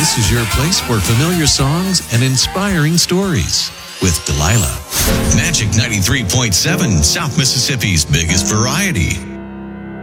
This is your place for familiar songs and inspiring stories with Delilah. Magic 93.7, South Mississippi's biggest variety.